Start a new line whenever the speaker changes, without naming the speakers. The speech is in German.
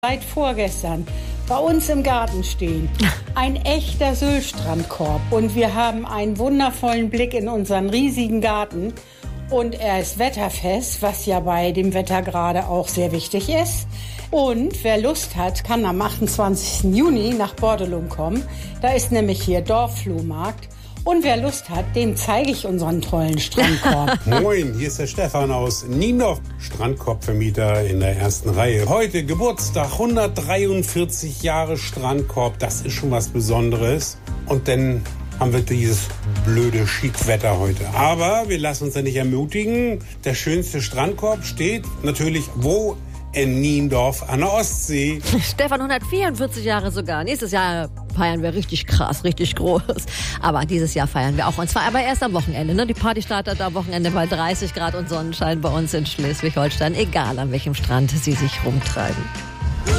Seit vorgestern bei uns im Garten stehen. Ein echter Sylt-Strandkorb. Und wir haben einen wundervollen Blick in unseren riesigen Garten. Und er ist wetterfest, was ja bei dem Wetter gerade auch sehr wichtig ist. Und wer Lust hat, kann am 28. Juni nach Bordelum kommen. Da ist nämlich hier Dorfflohmarkt. Und wer Lust hat, dem zeige ich unseren tollen Strandkorb.
Moin, hier ist der Stefan aus Niendorf, Strandkorbvermieter in der ersten Reihe. Heute Geburtstag, 143 Jahre Strandkorb, das ist schon was Besonderes. Und dann haben wir dieses blöde Schiedwetter heute. Aber wir lassen uns ja nicht ermutigen. Der schönste Strandkorb steht natürlich wo? In Niendorf an der Ostsee.
Stefan, 144 Jahre sogar. Nächstes Jahr feiern wir richtig krass, richtig groß. Aber dieses Jahr feiern wir auch. Und zwar aber erst am Wochenende. Ne? Die Party startet am Wochenende bei 30 Grad und Sonnenschein bei uns in Schleswig-Holstein. Egal an welchem Strand sie sich rumtreiben.